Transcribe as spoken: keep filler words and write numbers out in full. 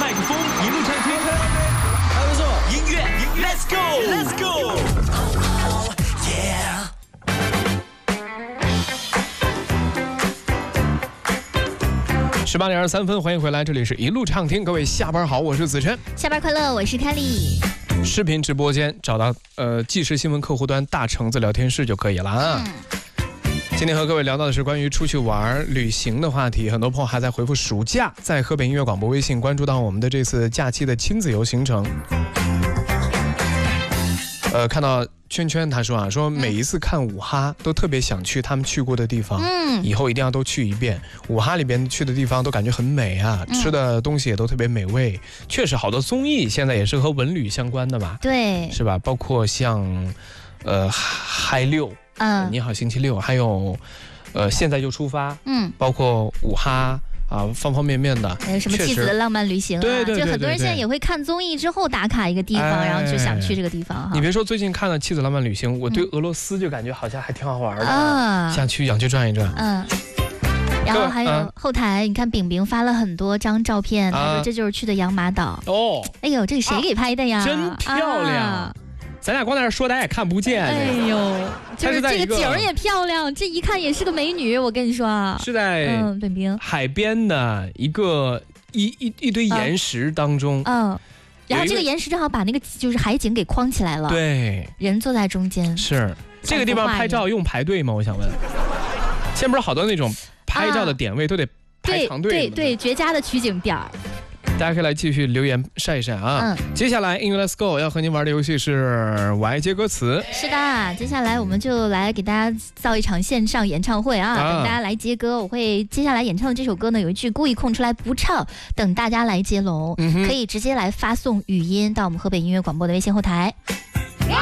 麦克风，一路畅听。还不错，音乐 ，Let's go，Let's go。Yeah。十八点二十三分，欢迎回来，这里是一路畅听，各位下班好，我是子琛。 下班快乐，我是凯丽。 视频直播间找到呃即时新闻客户端大橙子聊天室就可以了啊。嗯、今天和各位聊到的是关于出去玩旅行的话题，很多朋友还在回复暑假，在河北音乐广播微信关注到我们的这次假期的亲子游行程。呃，看到圈圈他说啊，说每一次看五哈都特别想去他们去过的地方，嗯，以后一定要都去一遍。五哈里边去的地方都感觉很美啊，嗯、吃的东西也都特别美味。确实，好多综艺现在也是和文旅相关的吧？对，是吧？包括像呃嗨六，嗯、呃，你好星期六，还有呃现在就出发，嗯，包括五哈。啊，方方面面的， 还有什么妻子的浪漫旅行啊？ 对对 对, 对, 对, 对， 就很多人现在也会看综艺之后打卡一个地方，哎、然后就想去这个地方哈。 你别说，最近看了《妻子浪漫旅行》，我对俄罗斯就感觉好像还挺好玩的，嗯、想去想去转一转。嗯。 然后还有后台，你看饼饼发了很多张照片，他说这就是去的养马岛。哦。哎呦，这个谁给拍的呀？ 真漂亮。啊咱俩光在这说，大家也看不见。 哎呦，就是这个景儿也漂亮，这一看也是个美女。我跟你说啊， 是在嗯，本冰海边的一个一一一堆岩石当中，嗯，嗯然后这个岩石正好把那个就是海景给框起来了。 对， 人坐在中间。 是这个地方拍照用排队吗？我想问。现在不是好多那种拍照的点位都得排长队、啊？ 对对对，绝佳的取景点儿。 大家可以来继续留言晒一晒啊！嗯，接下来音乐 Let's Go 要和您玩的游戏是我爱接歌词。 是的，接下来我们就来给大家造一场线上演唱会啊！啊等大家来接歌，我会接下来演唱的这首歌呢，有一句故意空出来不唱，等大家来接龙，嗯、可以直接来发送语音到我们河北音乐广播的微信后台。